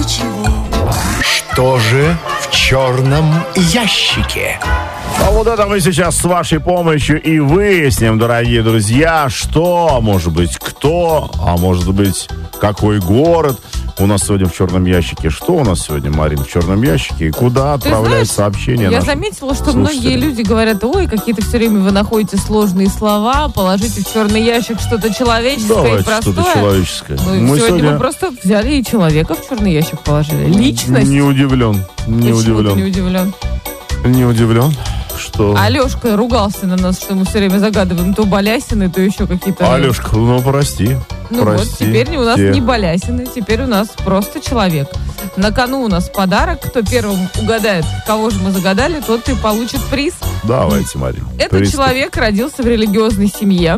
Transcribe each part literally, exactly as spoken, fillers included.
ничего. Что же в черном ящике? А вот это мы сейчас с вашей помощью и выясним, дорогие друзья, что, может быть, кто, а может быть, какой город у нас сегодня в черном ящике. Что у нас сегодня, Марин, в черном ящике? И куда отправляют сообщения? Я заметила, что многие люди говорят: ой, какие-то все время вы находите сложные слова, положите в черный ящик что-то человеческое. Давайте и простое. что-то человеческое. Ну, мы сегодня, сегодня мы просто взяли и человека в черный ящик положили. Личность. Не удивлен. Не Почему удивлен. ты не удивлен? Не удивлен. Что? Алешка ругался на нас, что мы все время загадываем то балясины, то еще какие-то... Алешка, ну прости. Ну прости. вот, теперь у нас Те. не балясины, теперь у нас просто человек. На кону у нас подарок. Кто первым угадает, кого же мы загадали, тот и получит приз. Давайте, Марина. Этот Приступ. человек родился в религиозной семье.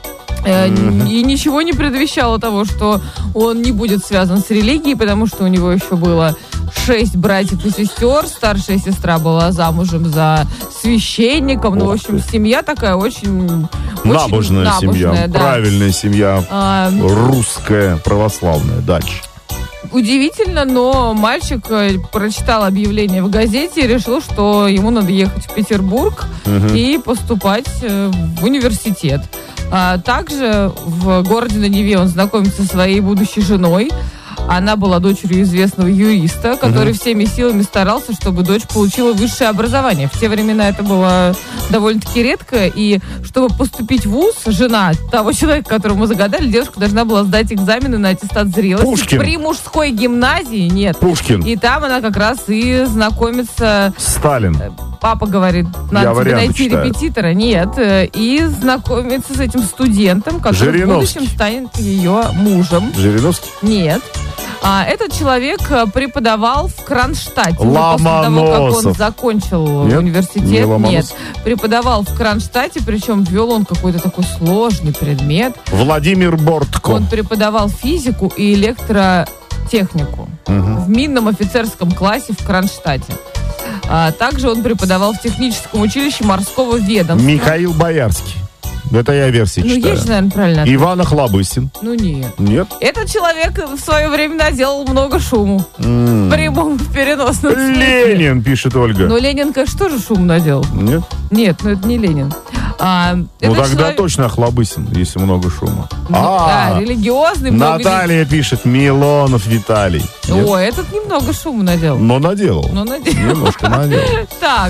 Mm-hmm. И ничего не предвещало того, что он не будет связан с религией, потому что у него еще было шесть братьев и сестер. Старшая сестра была замужем за священником. Ну, в общем, семья такая очень... Набожная, очень семья. набожная, да. Правильная семья. А, русская, православная. Дальше. Удивительно, но мальчик прочитал объявление в газете и решил, что ему надо ехать в Петербург угу. и поступать в университет. А также в городе на Неве он знакомится со своей будущей женой. Она была дочерью известного юриста, который угу. всеми силами старался, чтобы дочь получила высшее образование. В те времена это было довольно-таки редко, и чтобы поступить в вуз, жена того человека, которому мы загадали, девушка должна была сдать экзамены на аттестат зрелости. Пушкин. При мужской гимназии нет. Пушкин. И там она как раз и знакомится... Сталин. Папа говорит, надо тебе найти читаю. репетитора. Нет. И знакомится с этим студентом, который Жириновский. в будущем станет ее мужем. Жириновский? Нет. А, этот человек преподавал в Кронштадте. Ломоносов. После того, как он закончил Нет? университет. Не Нет. Ломоносов. Преподавал в Кронштадте, причем вел он какой-то такой сложный предмет. Владимир Бортко. Он преподавал физику и электротехнику угу. в минном офицерском классе в Кронштадте. А также он преподавал в техническом училище морского ведомства. Михаил Боярский. Это я версии ну, читаю. Ну, есть же, наверное, правильно ответ. Иван Охлобыстин. Ну, нет. Нет? Этот человек в свое время наделал много шуму. Mm. В прямом, в переносном смысле. Ленин, пишет Ольга. Ну, Ленин, конечно, тоже шум наделал. Нет? Нет, ну это не Ленин. А, ну, тогда человек... точно Охлобыстин, если много шума. Ну, а, да, религиозный. Много... Наталья пишет, Милонов Виталий. Нет? О, этот немного шума наделал. Но наделал. Но наделал. Немножко наделал. Так.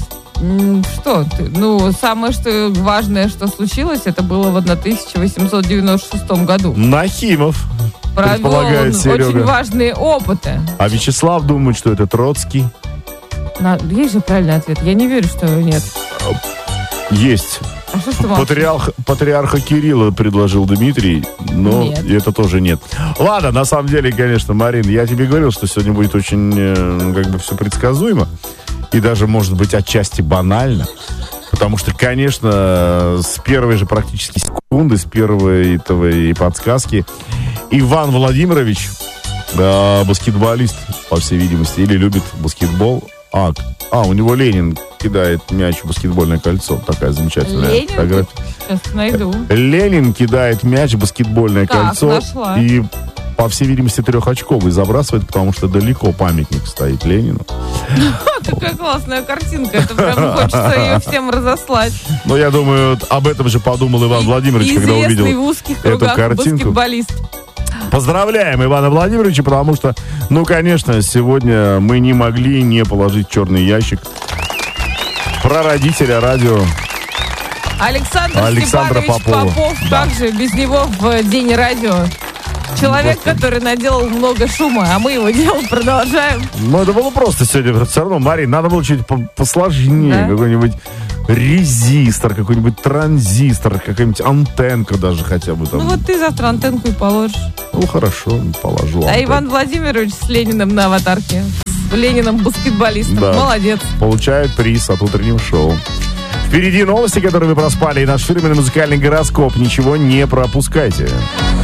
Что ты? Ну, самое что важное, что случилось, это было в тысяча восемьсот девяносто шестом году. Нахимов. Провел он очень важные опыты. А Вячеслав думает, что это Троцкий. На, есть же правильный ответ. Я не верю, что нет. Есть. А что, что Патриарх, патриарха Кирилла предложил Дмитрий, но нет. это тоже нет. Ладно, на самом деле, конечно, Марин, я тебе говорил, что сегодня будет очень, как бы, все предсказуемо. И даже, может быть, отчасти банально. Потому что, конечно, с первой же практически секунды, с первой этого и подсказки, Иван Владимирович, э, баскетболист, по всей видимости, или любит баскетбол. А, а, у него Ленин кидает мяч в баскетбольное кольцо. Такая замечательная Ленин? фотография. Сейчас найду. Ленин кидает мяч в баскетбольное так, кольцо. Нашла. И, по всей видимости, трехочковый забрасывает, потому что далеко памятник стоит Ленину. Такая классная картинка. Это прям хочется ее всем разослать. Но я думаю, об этом же подумал Иван Владимирович, когда увидел в узких эту кругах картинку. Баскетболист. Поздравляем Ивана Владимировича, потому что, ну, конечно, сегодня мы не могли не положить в черный ящик прародителя радио Александр Александра Степанович Попова. Попов. Да. Как же без него в День радио? Человек, Господи. который наделал много шума, а мы его дело продолжаем. Ну, это было просто сегодня. Все равно, Марин, надо было чуть посложнее. Да? Какой-нибудь резистор, какой-нибудь транзистор, какая-нибудь антенка даже хотя бы там. Ну, вот ты завтра антенку и положишь. Ну, хорошо, положу антенку. А Иван Владимирович с Лениным на аватарке. С Лениным баскетболистом. Да. Молодец. Получает приз от утреннего шоу. Впереди новости, которые вы проспали, и наш фирменный музыкальный гороскоп. Ничего не пропускайте.